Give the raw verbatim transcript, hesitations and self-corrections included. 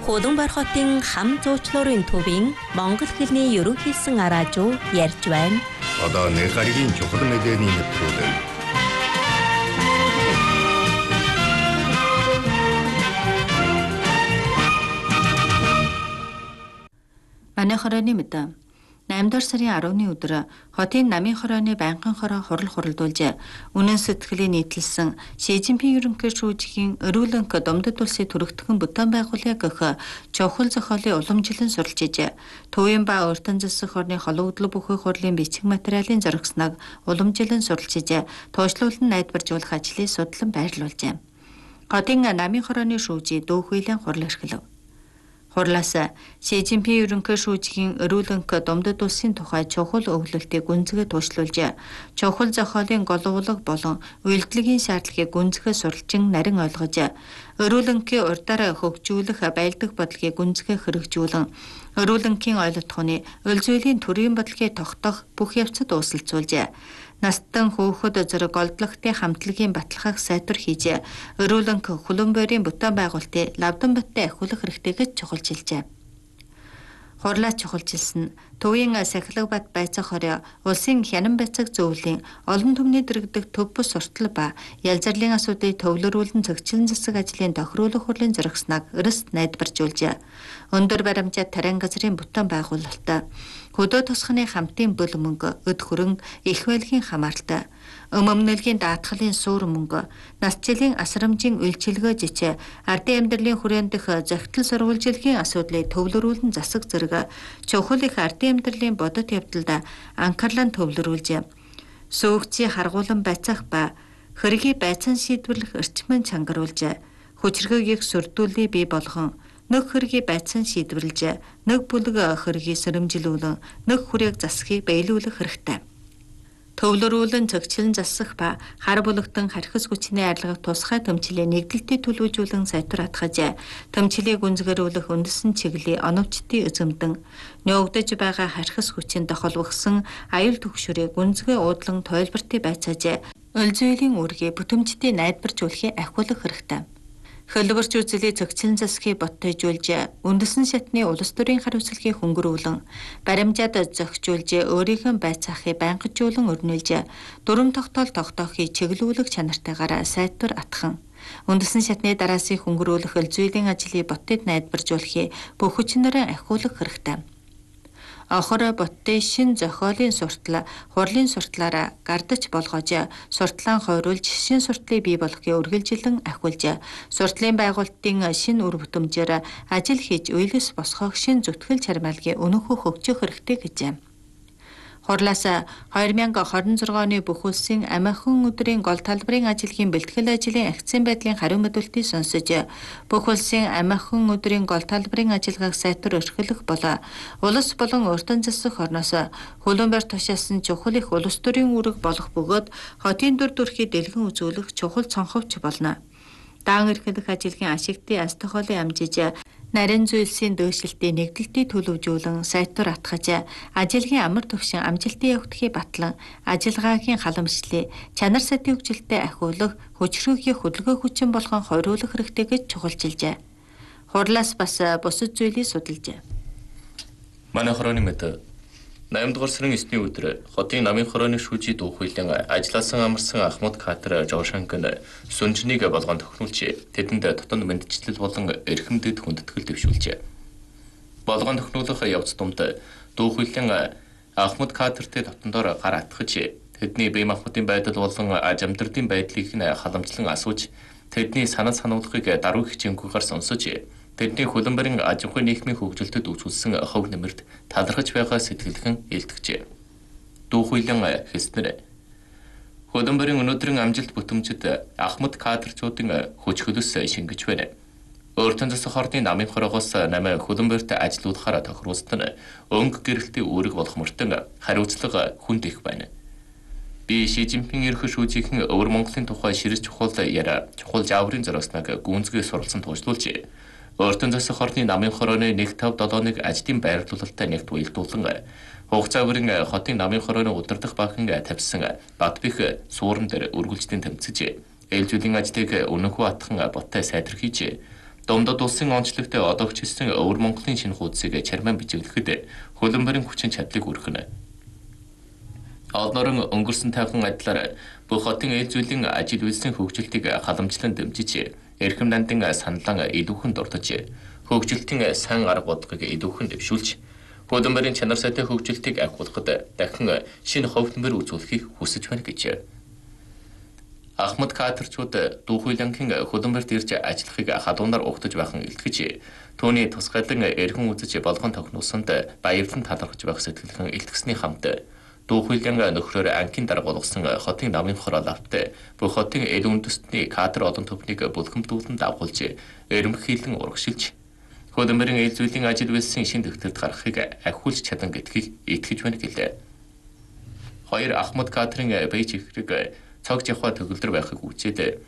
Хуланбар хотын хам зуучлуурын төвийн монгол хэлний ерөнхийсэн араажуу ярьж байна. Одоо нэг гаригийн чухал мэдээний нэвтрүүлэг. Манай хорооны мэдээ. наймд дугаар сарын арваны өдөр хотын намын хорооны байнгын хороо хурал хуралдуулж үнэн сэтгэлийн нийтлэлсэн Ши Цзиньпин ерөнхий шүүжгийн өрөөлөнг Домдод улсын төрөгдгөн бүтээн байгууллага гэх чухал зохиолын уламжлан суралцж төвийн ба уртан засаг хорны холбогдлол бүхий хурлын бичиг материалын зөргснэг уламжлан суралцж тооцоолон найдваржуулах ажлыг судлан байрлуулжээ. Хотын намын хорооны шүүжийн дөө хуулийн хурал эрхлэв. Хурлаас Ши Цзиньпин ерөнхий шүүжгийн өрөөлөнг Домдод улсын тухай чухал өвлөлтийг гүнзгий туушруулж, чухал зохиолын голуулга болон үйлдэлгийн шаардлагыг гүнзгий суралжин нарийн ойлгож, өрөөлөнгийн урдаар хөгжүүлэх байлдах бодлогыг гүнзгий хэрэгжүүлэн, өрөөлөнгийн ойлгохны өл зүйлийн төрийн бодлогыг тогтоох бүх явцад ууслалцуулж, настан хөөхөд зэрэг голдлогтын хамтлагийн баталгааг сайтар хийж, өрөөлөнг Хуланбарын бүтээн байгуулалтыг лавдан баттай ахиулах хэрэгтэй гэж чухалчилжээ. Хурлаа чухалчилсан төвийн сахилга бат байцаах хорё улсын хянан байцааг зөвлөлийн олон түмний дэргэдэг төв бус суртал ба ялзарлын асуудлыг төвлөрүүлэн цогцлон засаг ажлын тохируулах хурлын зөргснэг өрс найдваржуулжээ. Өндөр баримжаа тарин газрын бүтээн байгуулалт хөдөө тосхны хамтын бүл мөнгө, өд хөрөнгө, их байлгийн хамааралтай, өмөмнөлгийн даатгалын суур мөнгө, насжилын асрамжийн үйлчилгээ жичээ, ардын амьдралын хүрээнд дэх зохицол сурвалжилгийн асуудлыг төвлөрүүлэн засаг зэрэг чухал их ардын амьдралын бодит явдалд анхаарлаа төвлөрүүлжээ. Сөөгчийн харгуулан байцаах ба хөргийн байцаан шийдвэрлэх эрчмэн чангаруулжээ. Хүчирхэг сүрдүүлээ бий болгон нэг хөргийн байцаан шийдвэрлэж, нэг бүлэг хөргийг сэрэмжилүүлэн, нэг хүрээг засахыг биелүүлэх хэрэгтэй. Төвлөрүүлэн цогцлон засах ба хар бүлэгтэн харьхас хүчний арилгах тусгай төмчлээ нэгдэлтэд төлөвлөжүүлэн сайтар атгаж, төмчлийг гүнзгэрүүлэх үндэсн чиглэлийн оновчтын эзэмдэн, нёогдож байгаа харьхас хүчин тохолвогсон аюул төгшөрийг гүнзгий уудлан тойлбортыг байцааж, өл зүйлийн үүргийг бүтэмжтэй найдваржуулахыг ахиулах хэрэгтэй. Хөлбөрч үзлийг цогцлон засахыг боттойжуулж, үндэсн шатны улс төрийн хариуцлагыг хөнгөрүүлэн, баримжаад зохижуулж, өөрийнхөө байцаахыг байнгажуулан өрнүүлж, дүрм тогтоол тогтоохыг чиглүүлэх чанартайгаар сайтар атхан, үндэсн шатны дараасыг хөнгөрүүлэх өл зүйлийн ажлыг боттод найдваржуулахыг бүх хүчнээрээ ахиулах хэрэгтэй. Охор боттын шин зохиолын суртал хурлын суртлаараа гардаж болгож, суртлаан хойруулж шин суртлыг бий болгохыг үргэлжилэн ахиулж, суртлын байгуулалтын шин үр бүтэмжээр ажил хийж үйлс босгох шин зүтгэл чармайлгыг өнөөхөө хөгжих хэрэгтэй гэжээ. Хурлаас две тысячи двадцать шесть оны бүх улсын амиахан өдрийн гол талбарын ажлын бэлтгэл ажлын агцын байдлын хариу мэдүүлэлтийг сонсож, бүх улсын амиахан өдрийн гол талбарын ажиллагааг сайтар өрхөлөх болоо улс болон уртан засаг хорноос Хуланбар тушаасан чухал их улс төрийн үүрэг болох бөгөөд хотын дүр төрхийг дэлгэн үзүүлэх чухал цонховч болно. Даан эрхлэх ажлын ашигтын аз тохиолын амжиж, нарийн зүйлсийн дөөшлөлтийн нэгдэлтийг төлөвжүүлэн сайтар атгаж, ажлын амар төвшин амжилтын явагдахыг батлан, ажиллагаагийн халамжлалыг чанар сатын хөгжилтэй ахиулах, хүчрхүүгийн хөдөлгөөн хүчин болгон хориулах хэрэгтэй гэж чухалчилжээ. Хурлаас бас бусад зүйлийг судалжээ. Манай хорооны мэдээ. наймд дугаар сарын эсний өдөр хотын намын хорооны шүүжийн дуу хуулийн ажилласан амарсан Ахмад Катар Жошанкын сүнжнийг болгон тохируулж, тэдэнд дотоод мэдчилэл болон эрхэмдэд хүндэтгэл дэвшүүлжээ. Болгон тохируулах явц думд дуу хуулийн Ахмад Катарт дотондоор гар атгаж, тэдний бие махбодын байдал болон аж амьдралын байдлыг нь халамжлан асууж, тэдний санаа сануулгыг даруй хичээнгүйгээр сонсож, тэдний Хуланбарын аж ахуйн нийгмийн хөгжилтэд үзүүлсэн хов нэмэрт талархаж байгаа сэтгэлхэн илтгэжээ. Дуу хуулийн хэлснээр Хуланбарын өнөөдрийн амжилт бүтэмжид Ахмад Кадрчуудын хүч хөлөс шингэж байна. Өөртөө засах хорны намын хороогоос намайг Хуланбарт ажилуулахаар тохируулсан нь өнгө гэрэлтийн үүрэг болох мөртөн хариуцлага хүнд их байна. Би Ши Цзиньпин ерөнхий шүүжийн өвөр Монголын тухай ширэж чухал яриа чухал жаврын зөрөснөг гүнзгий суралцсан туушлуулж, Өөртөө засах хорны намын хорооны нэг тавь долооныг ажлын байрлуулалттай нэгт уялдуулан, хугацаагийн хотын намын хорооны удирдах баахан тавьсан Батбих сууран дээр үргэлжлэн тэмцэж, ээлжүүлэн ажлыг өнөөхөө атхан боттой сайдэр хийж, Домдод улсын онцлогтой одоо хүчилсэн өвөр Монголын шинэ хуудсыг чармаан бичиглэхэд хөлбөмбөрийн хүчин чадлыг өргөнө. Олнорон өнгөрсөн тайван адилаар бүх хотын ээлж зүйлийн ажил үйлсийн хөгжилтийг халамжлан дэмжиж, эрхэм нандин саналан илүүхэн дурдж, хөгжилтийн сайн арга бодлогыг илүүхэн дэвшүүлж, хөлбөмбөрийн чанар сайтай хөгжилтийг агуулхад дахин шинэ ховтмөр үзүүлэхийг хүсэж байна гэж. Ахмад Катарчууд Дүүхүйлэнгийн хөлбөмбөрт ирж ажиллахыг халуунаар угтаж байхан илтгэж, түүний тусгайлан эргэн үзэж болгон тогтносонд баярлан талархаж байх сэтгэлхэн илтгэсний хамт Дүүхүйлэн нөхрөөр анхин дарга болгосон хотын намын хорол авт бүх хотын эл үндэстний кадр олон төвнийг бүлхэмдүүлэн дагуулж, эрмхийлэн урагшилж, хөлбөмбөрийн ээлж зүйлийн ажил үйлсийн шинэ төвтөрд гарахыг ахиулж чадан гэдгийг итгэж байна гэлээ. Хоёр Ахмад Катрын бэж ихрэг цог жавхаа төгөлдөр байхыг үчээд